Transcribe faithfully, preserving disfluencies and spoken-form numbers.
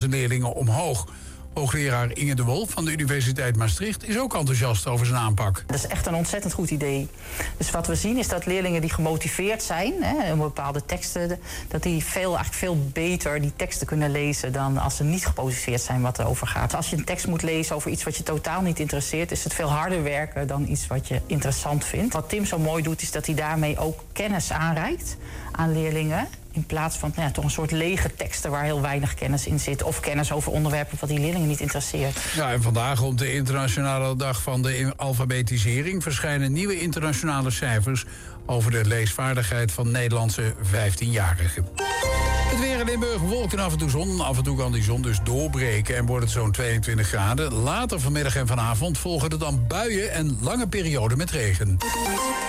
leerlingen omhoog. Hoogleraar Inge de Wolf van de Universiteit Maastricht is ook enthousiast over zijn aanpak. Dat is echt een ontzettend goed idee. Dus wat we zien is dat leerlingen die gemotiveerd zijn, hè, in bepaalde teksten, dat die veel, eigenlijk veel beter die teksten kunnen lezen dan als ze niet gemotiveerd zijn wat erover gaat. Als je een tekst moet lezen over iets wat je totaal niet interesseert, is het veel harder werken dan iets wat je interessant vindt. Wat Tim zo mooi doet, is dat hij daarmee ook kennis aanreikt aan leerlingen. In plaats van nou ja, toch een soort lege teksten waar heel weinig kennis in zit. Of kennis over onderwerpen wat die leerlingen niet interesseert. Ja, en vandaag op de internationale dag van de alfabetisering verschijnen nieuwe internationale cijfers over de leesvaardigheid van Nederlandse vijftienjarigen. Het weer in Limburg, wolken en af en toe zon. Af en toe kan die zon dus doorbreken en wordt het zo'n tweeëntwintig graden. Later vanmiddag en vanavond volgen er dan buien en lange perioden met regen.